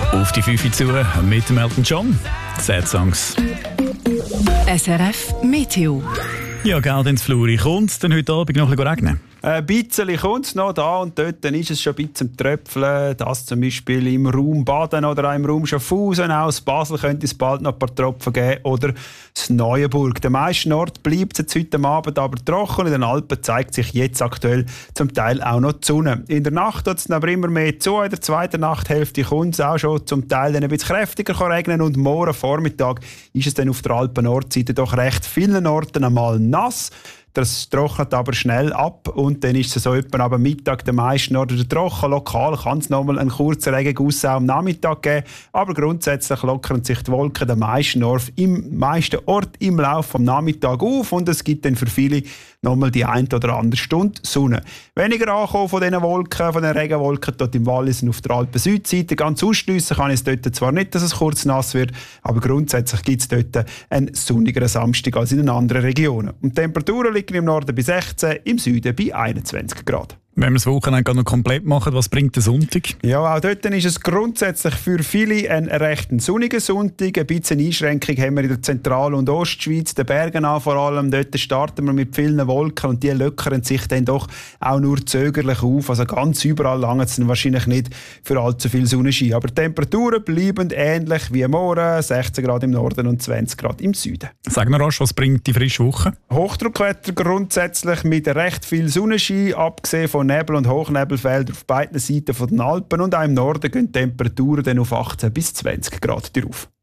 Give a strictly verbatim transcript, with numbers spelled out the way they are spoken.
Auf die fünf zu mit dem Elton John. Sad Songs. S R F Meteo. Ja, Geld ins Fluri. Kommt es denn heute Abend noch ein bisschen regnen? Ein bisschen kommt es noch da und dort, dann ist es schon ein bisschen Tröpfeln. Das zum Beispiel im Raum Baden oder auch im Raum Schaffhausen. Auch in Basel könnte es bald noch ein paar Tropfen geben. Oder das Neuenburg. Der meisten Ort bleibt es heute Abend aber trocken. In den Alpen zeigt sich jetzt aktuell zum Teil auch noch die Sonne. In der Nacht wird es aber immer mehr zu. In der zweiten Nachthälfte kommt es auch schon zum Teil dann ein bisschen kräftiger regnen. Und morgen Vormittag ist es dann auf der Alpen-Nordseite doch recht vielen Orten einmal nass. Das trocknet aber schnell ab und dann ist es so etwa am Mittag der meisten Orte trocken. Lokal kann es nochmal einen kurzen Regenguss auch am Nachmittag geben, aber grundsätzlich lockern sich die Wolken der meisten Orte im meisten Ort im Laufe des Nachmittags auf und es gibt dann für viele nochmal die eine oder andere Stunde Sonne. Weniger ankommen von diesen Wolken, von den Regenwolken dort im Wallis und auf der Alpen-Südseite. Ganz ausschliessen kann ich es dort zwar nicht, dass es kurz nass wird, aber grundsätzlich gibt es dort einen sonnigeren Samstag als in den anderen Regionen. Und die Temperaturen liegen im Norden bei sechzehn, im Süden bei einundzwanzig Grad. Wenn wir das Wochenende noch komplett machen, was bringt der Sonntag? Ja, auch dort ist es grundsätzlich für viele ein recht sonniger Sonntag. Ein bisschen Einschränkung haben wir in der Zentral- und Ostschweiz, den Bergen an vor allem. Dort starten wir mit vielen Wolken und die lockern sich dann doch auch nur zögerlich auf. Also ganz überall lange es wahrscheinlich nicht für allzu viel Sonnenschein. Aber die Temperaturen bleiben ähnlich wie morgen, sechzehn Grad im Norden und zwanzig Grad im Süden. Sag mir rasch, was bringt die frische Woche? Hochdruckwetter grundsätzlich mit recht viel Sonnenschein, abgesehen von Nebel- und Hochnebelfeldern auf beiden Seiten der Alpen und auch im Norden gehen die Temperaturen dann auf achtzehn bis zwanzig Grad drauf.